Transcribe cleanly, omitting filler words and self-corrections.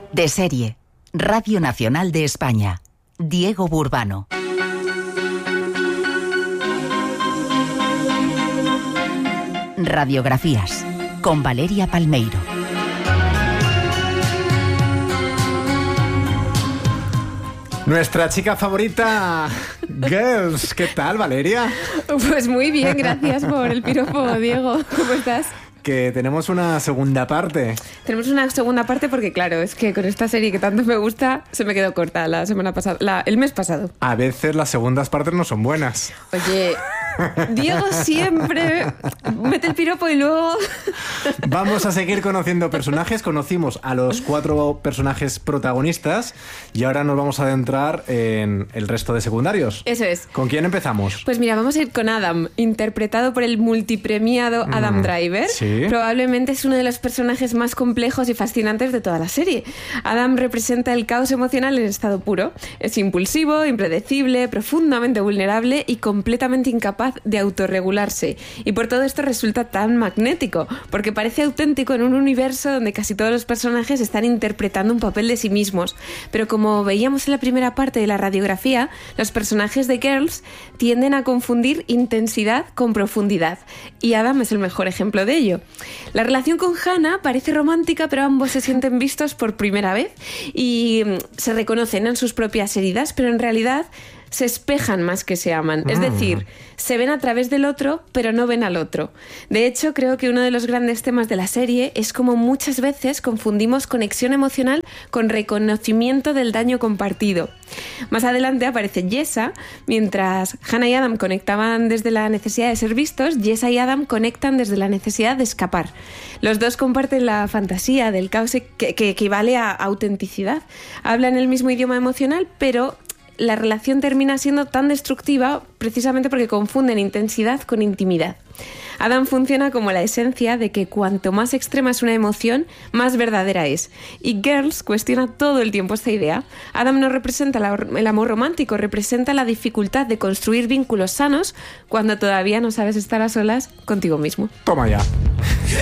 De serie, Radio Nacional de España, Diego Burbano. Radiografías, con Valeria Palmeiro. Nuestra chica favorita, Girls. ¿Qué tal, Valeria? Pues muy bien, gracias por el piropo, Diego. ¿Cómo estás? Que tenemos una segunda parte. Tenemos una segunda parte porque, claro, es que con esta serie que tanto me gusta se me quedó corta la semana pasada, el mes pasado. A veces las segundas partes no son buenas. Oye, Diego siempre mete el piropo y luego... Vamos a seguir conociendo personajes. Conocimos a los 4 personajes protagonistas y ahora nos vamos a adentrar en el resto de secundarios. Eso es. ¿Con quién empezamos? Pues mira, vamos a ir con Adam, interpretado por el multipremiado Adam Driver. Sí. Probablemente es uno de los personajes más complejos y fascinantes de toda la serie. Adam representa el caos emocional en estado puro. Es impulsivo, impredecible, profundamente vulnerable y completamente incapaz de autorregularse. Y por todo esto resulta tan magnético, porque parece auténtico en un universo donde casi todos los personajes están interpretando un papel de sí mismos. Pero como veíamos en la primera parte de la radiografía, los personajes de Girls tienden a confundir intensidad con profundidad. Y Adam es el mejor ejemplo de ello. La relación con Hannah parece romántica, pero ambos se sienten vistos por primera vez y se reconocen en sus propias heridas, pero en realidad se espejan más que se aman. Es decir, se ven a través del otro, pero no ven al otro. De hecho, creo que uno de los grandes temas de la serie es cómo muchas veces confundimos conexión emocional con reconocimiento del daño compartido. Más adelante aparece Jessa. Mientras Hannah y Adam conectaban desde la necesidad de ser vistos, Jessa y Adam conectan desde la necesidad de escapar. Los dos comparten la fantasía del caos que equivale a autenticidad. Hablan el mismo idioma emocional, pero la relación termina siendo tan destructiva precisamente porque confunden intensidad con intimidad. Adam funciona como la esencia de que cuanto más extrema es una emoción, más verdadera es. Y Girls cuestiona todo el tiempo esta idea. Adam no representa el amor romántico, representa la dificultad de construir vínculos sanos cuando todavía no sabes estar a solas contigo mismo. Toma ya.